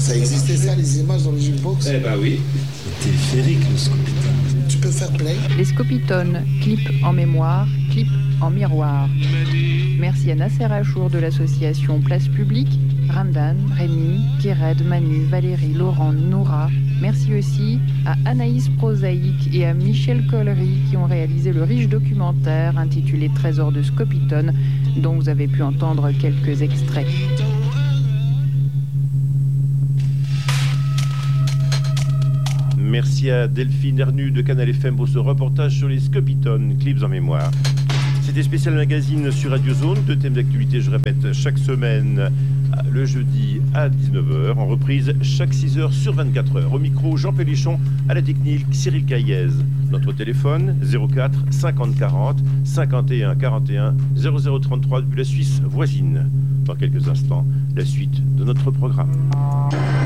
Ça existait ça, les images dans les jukebox? Eh bah oui. C'était féerique le Scopitone. Tu peux faire play? Les Scopitones, clip en mémoire, clip en miroir. Merci à Nasser Achour de l'association Place Publique, Randan, Rémi, Kéred, Manu, Valérie, Laurent, Noura. Merci aussi à Anaïs Prosaïque et à Michel Collery qui ont réalisé le riche documentaire intitulé Trésor de Scopitone, dont vous avez pu entendre quelques extraits. Merci à Delphine Ernu de Canal FM pour ce reportage sur les Scopitones, clips en mémoire. C'était Spécial Magazine sur Radio Zone. 2 thèmes d'actualité, je répète, chaque semaine, le jeudi à 19h, en reprise chaque 6h sur 24h. Au micro, Jean Pélichon, à la technique, Cyril Caillez. Notre téléphone, 04 50 40 51 41 0033 depuis la Suisse voisine. Dans quelques instants, la suite de notre programme.